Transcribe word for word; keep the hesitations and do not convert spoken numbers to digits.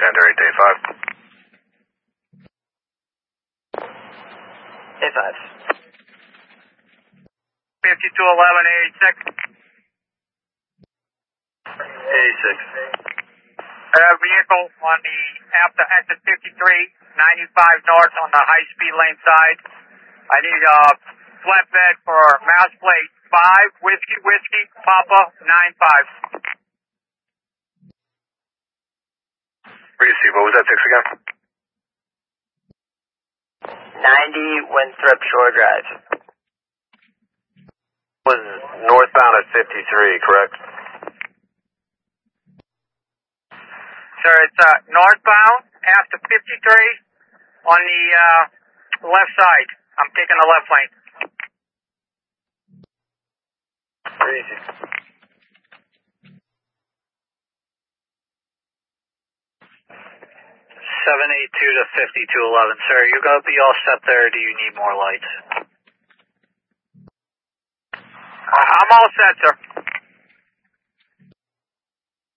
Standard eight, day five. Day five. fifty-two eleven, eighty-six. eighty-six. Uh, vehicle on the after exit fifty-three, ninety-five north on the high-speed lane side. I need a flatbed for mass plate five, Whiskey, Whiskey, Papa, nine five. Receive, what was that six again? ninety Winthrop Shore Drive. Was northbound at fifty-three, correct? Sir, it's uh, northbound after fifty-three on the uh, left side. I'm taking the left lane. Crazy. seven eight two to fifty-two eleven. Sir, you going to be all set there, or do you need more lights? I'm all set, sir.